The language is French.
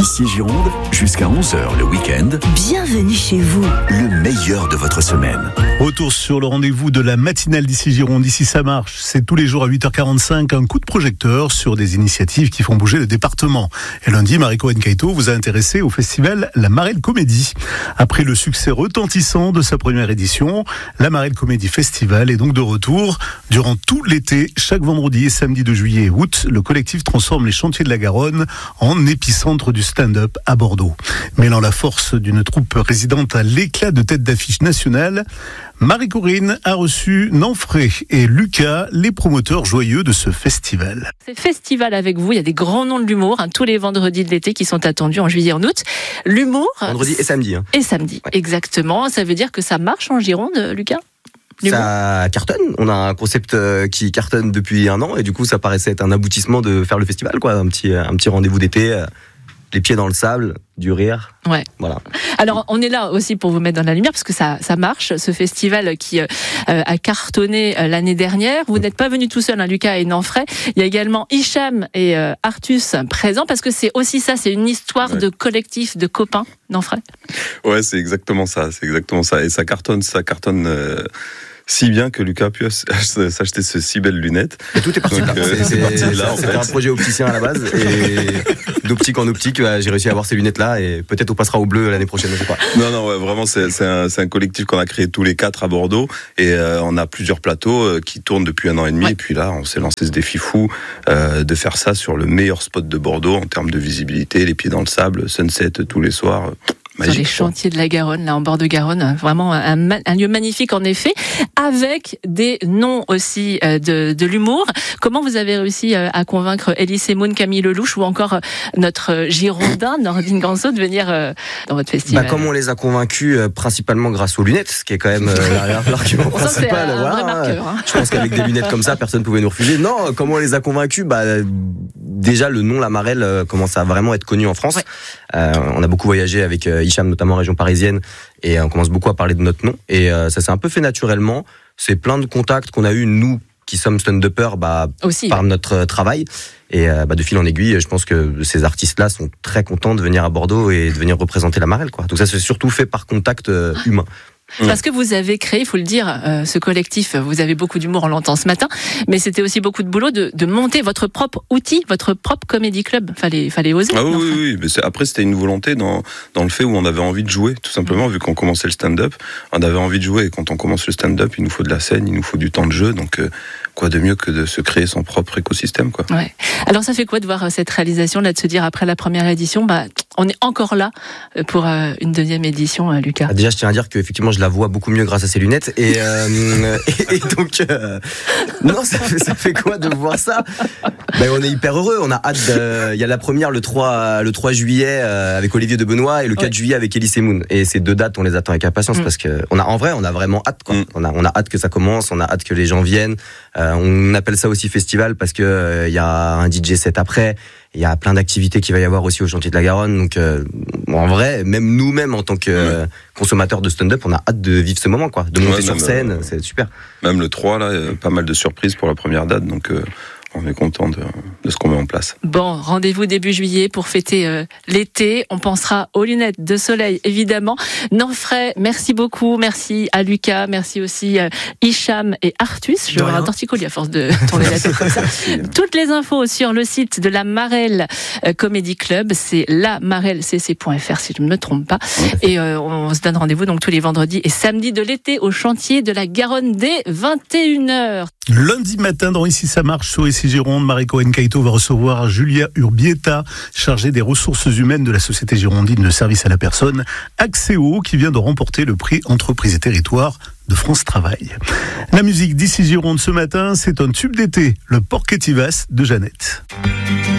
Ici Gironde, jusqu'à 11h le week-end. Bienvenue chez vous. Le meilleur de votre semaine. Retour sur le rendez-vous de la matinale d'Ici Gironde. Ici ça marche. C'est tous les jours à 8h45 un coup de projecteur sur des initiatives qui font bouger le département. Et lundi, Marie-Cohen Kaito vous a intéressé au festival La Marelle Comédie. Après le succès retentissant de sa première édition, La Marelle Comédie Festival est donc de retour. Durant tout l'été, chaque vendredi et samedi de juillet et août, le collectif transforme les Chantiers de la Garonne en épicentre du stand-up à Bordeaux. Mêlant la force d'une troupe résidente à l'éclat de tête d'affiche nationale, Marie-Corinne a reçu Nanfray et Lucas, les promoteurs joyeux de ce festival. C'est festival avec vous, il y a des grands noms de l'humour, tous les vendredis de l'été qui sont attendus en juillet et en août. L'humour... Vendredi et samedi. Et samedi, ouais. Exactement. Ça veut dire que ça marche en Gironde, Lucas ? Ça cartonne. On a un concept qui cartonne depuis 1 an et du coup ça paraissait être un aboutissement de faire le festival, quoi. Un petit rendez-vous d'été, les pieds dans le sable, du rire. Ouais. Voilà. Alors on est là aussi pour vous mettre dans la lumière parce que ça marche, ce festival qui a cartonné l'année dernière. Vous n'êtes pas venus tout seul, Lucas et Nanfray. Il y a également Hicham et Artus présents parce que c'est aussi ça, c'est une histoire de collectif, de copains, Nanfray. Ouais, c'est exactement ça. Et ça cartonne. Si bien que Lucas a pu s'acheter ces si belles lunettes. Et tout est parti là. C'était un projet opticien à la base. Et d'optique en optique, j'ai réussi à avoir ces lunettes-là. Et peut-être on passera au bleu l'année prochaine, je sais pas. Non, ouais, vraiment, c'est un collectif qu'on a créé tous les 4 à Bordeaux. Et on a plusieurs plateaux qui tournent depuis 1 an et demi. Ouais. Et puis là, on s'est lancé ce défi fou de faire ça sur le meilleur spot de Bordeaux en termes de visibilité, les pieds dans le sable, sunset tous les soirs. Magique, sur les Chantiers de la Garonne, là en bord de Garonne, vraiment un lieu magnifique en effet, avec des noms aussi de l'humour. Comment vous avez réussi à convaincre Elie Semoun, Camille Lelouch ou encore notre Girondin, Nordine Ganso, de venir dans votre festival? Comme on les a convaincus principalement grâce aux lunettes, ce qui est quand même l'argument principal. C'est un vrai marqueur, hein. Je pense qu'avec des lunettes comme ça, personne ne pouvait nous refuser. Non, comment on les a convaincus? Déjà, le nom La Marelle commence à vraiment être connu en France. Ouais. On a beaucoup voyagé avec Hicham, notamment en région parisienne, et on commence beaucoup à parler de notre nom. Et ça s'est un peu fait naturellement. C'est plein de contacts qu'on a eu, nous, qui sommes stand-uppers, par notre travail. Et de fil en aiguille, je pense que ces artistes-là sont très contents de venir à Bordeaux et de venir représenter La Marelle, quoi. Donc ça, c'est surtout fait par contact humain. Parce que vous avez créé, il faut le dire, ce collectif, vous avez beaucoup d'humour, on l'entend ce matin, mais c'était aussi beaucoup de boulot de monter votre propre outil, votre propre comédie club. Fallait oser. Ah oui. Mais après, c'était une volonté dans le fait où on avait envie de jouer, tout simplement, vu qu'on commençait le stand-up. On avait envie de jouer, et quand on commence le stand-up, il nous faut de la scène, il nous faut du temps de jeu, donc quoi de mieux que de se créer son propre écosystème, quoi. Ouais. Alors ça fait quoi de voir cette réalisation, là, de se dire après la première édition, on est encore là pour une deuxième édition, Lucas? Déjà, je tiens à dire qu'effectivement, je la vois beaucoup mieux grâce à ces lunettes. Et donc, non, ça fait quoi de voir ça? On est hyper heureux. On a hâte. Il y a la première le 3 juillet avec Olivier de Benoît et le 4 juillet avec Elie Semoun. Et ces 2 dates, on les attend avec impatience parce que on a vraiment hâte, quoi. On a hâte que ça commence. On a hâte que les gens viennent. On appelle ça aussi festival parce que il y a un DJ set après. Il y a plein d'activités qu'il va y avoir aussi au Chantier de la Garonne. Donc, en vrai, même nous-mêmes, en tant que consommateurs de stand-up, on a hâte de vivre ce moment, quoi. De monter sur scène, c'est super. Même le 3, là, pas mal de surprises pour la première date. Donc, on est content de ce qu'on met en place. Bon, rendez-vous début juillet pour fêter l'été. On pensera aux lunettes de soleil, évidemment. Nanfray, merci beaucoup. Merci à Lucas. Merci aussi Hicham et Artus. Je vais avoir un torticolis à force de tourner la tête comme ça. Toutes les infos sur le site de La Marelle Comedy Club. C'est lamarellecc.fr si je ne me trompe pas. Et on se donne rendez-vous donc tous les vendredis et samedis de l'été au Chantier de la Garonne dès 21h. Lundi matin, dans Ici ça marche sur Ici Gironde, Marie-Cohen Kaito va recevoir Julia Urbieta, chargée des ressources humaines de la Société girondine de service à la personne, Axéo, qui vient de remporter le prix Entreprise et Territoire de France Travail. La musique d'Ici Gironde ce matin, c'est un tube d'été, le Porquetivas de Jeannette.